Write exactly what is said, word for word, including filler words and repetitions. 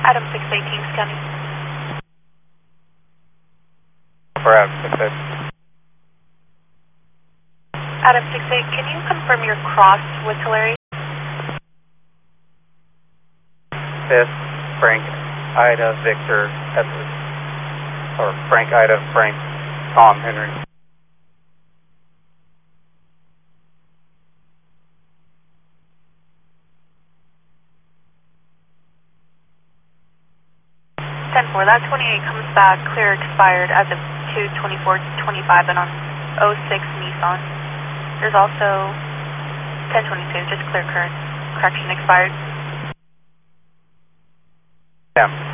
Adam six eighteen, scanning. For Adam six eight. Adam six eight, can you confirm your cross with Tulare? Fifth, Frank, Ida, Victor, Edward. Or Frank, Ida, Frank, Tom, Henry. ten four, that twenty-eight comes back clear expired as of two twenty-four twenty-five and on oh six Nissan. There's also ten twenty-two, just clear current. Correction expired. Yeah.